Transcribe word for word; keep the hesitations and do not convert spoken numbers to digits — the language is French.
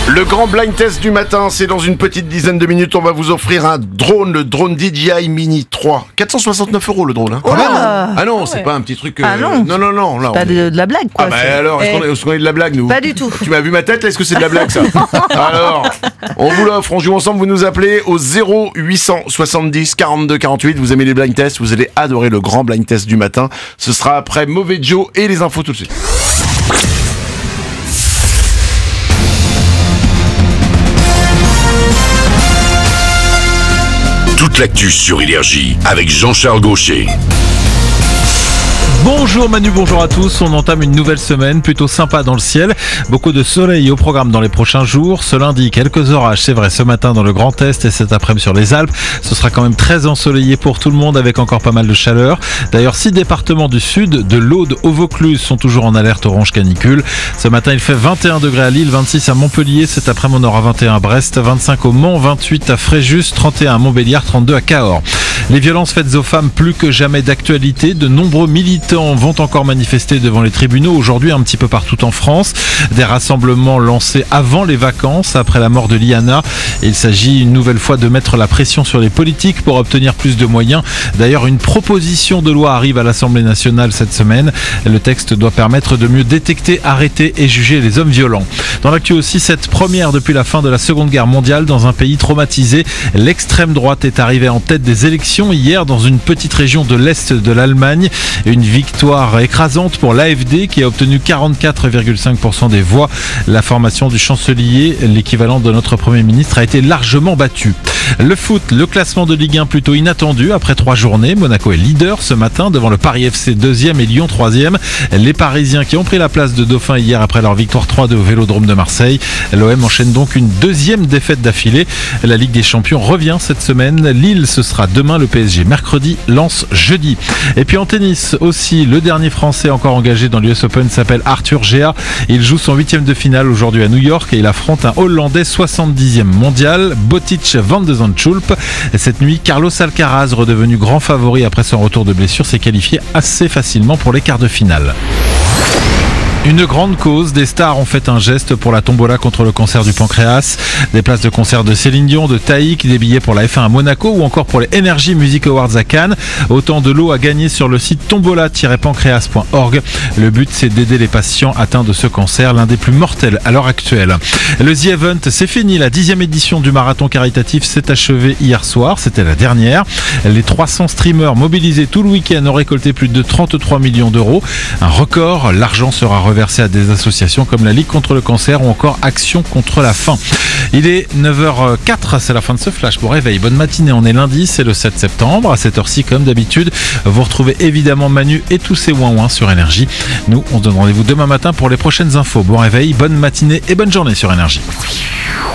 Le grand blind test du matin, c'est dans une petite dizaine de minutes. On va vous offrir un drone, le drone D J I Mini trois. quatre cent soixante-neuf euros le drone. Hein. Oh là. Ah non, c'est ouais. pas un petit truc. Euh... Ah non. non, non, non. Là, pas on... de, de la blague, quoi. Ah bah c'est... alors, est-ce, eh. qu'on est, est-ce qu'on est de la blague, nous? Pas du tout. Tu m'as vu ma tête, là? Est-ce que c'est de la blague, ça? Alors, on vous l'offre, on joue ensemble, vous nous appelez au zéro huit cent soixante-dix quarante-deux quarante-huit. Vous aimez les blind tests, vous allez adorer le grand blind test du matin. Ce sera après Mauvais Joe et les infos tout de suite. Toute l'actu sur Énergie avec Jean-Charles Gaucher. Bonjour Manu, bonjour à tous. On entame une nouvelle semaine plutôt sympa dans le ciel. Beaucoup de soleil au programme dans les prochains jours. Ce lundi, quelques orages, c'est vrai, ce matin dans le Grand Est et cet après-midi sur les Alpes. Ce sera quand même très ensoleillé pour tout le monde avec encore pas mal de chaleur. D'ailleurs, six départements du sud, de l'Aude au Vaucluse, sont toujours en alerte orange canicule. Ce matin, il fait vingt et un degrés à Lille, vingt-six à Montpellier. Cet après-midi, on aura vingt et un à Brest, vingt-cinq au Mans, vingt-huit à Fréjus, trente et un à Montbéliard, trente-deux à Cahors. Les violences faites aux femmes plus que jamais d'actualité. De nombreux militants vont encore manifester devant les tribunaux aujourd'hui un petit peu partout en France. Des rassemblements lancés avant les vacances, après la mort de Liana. Il s'agit une nouvelle fois de mettre la pression sur les politiques pour obtenir plus de moyens. D'ailleurs, une proposition de loi arrive à l'Assemblée nationale cette semaine. Le texte doit permettre de mieux détecter, arrêter et juger les hommes violents. Dans l'actu aussi, cette première depuis la fin de la Seconde Guerre mondiale dans un pays traumatisé. L'extrême droite est arrivée en tête des élections hier dans une petite région de l'Est de l'Allemagne. Une victoire écrasante pour l'A F D qui a obtenu quarante-quatre virgule cinq pour cent des voix. La formation du chancelier, l'équivalent de notre Premier ministre, a été largement battue. Le foot, le classement de Ligue un plutôt inattendu après trois journées. Monaco est leader ce matin devant le Paris F C deuxième et Lyon troisième. Les Parisiens qui ont pris la place de Dauphin hier après leur victoire trois deux au Vélodrome de Marseille. L'O M enchaîne donc une deuxième défaite d'affilée. La Ligue des Champions revient cette semaine. Lille, ce sera demain, le P S G mercredi, Lens jeudi. Et puis en tennis aussi, le dernier Français encore engagé dans l'U S Open s'appelle Arthur Gea. Il joue son huitième de finale aujourd'hui à New York et il affronte un Hollandais soixante-dixième mondial, Botic van de Zandschulp. Cette nuit, Carlos Alcaraz, redevenu grand favori après son retour de blessure, s'est qualifié assez facilement pour les quarts de finale. Une grande cause, des stars ont fait un geste pour la tombola contre le cancer du pancréas. Des places de concert de Céline Dion, de Taïk, des billets pour la F un à Monaco ou encore pour les Energy Music Awards à Cannes. Autant de lots à gagner sur le site tombola tiret pancréas point org. Le but, c'est d'aider les patients atteints de ce cancer, l'un des plus mortels à l'heure actuelle. Le The Event, c'est fini. La dixième édition du marathon caritatif s'est achevée hier soir. C'était la dernière. Les trois cents streamers mobilisés tout le week-end ont récolté plus de trente-trois millions d'euros. Un record. L'argent sera reversé à des associations comme la Ligue contre le cancer ou encore Action contre la faim. Il est neuf heures zéro quatre, c'est la fin de ce flash. Bon réveil, bonne matinée, on est lundi, c'est le sept septembre. À cette heure-ci, comme d'habitude, vous retrouvez évidemment Manu et tous ses ouin-ouin sur Énergie. Nous, on se donne rendez-vous demain matin pour les prochaines infos. Bon réveil, bonne matinée et bonne journée sur Énergie.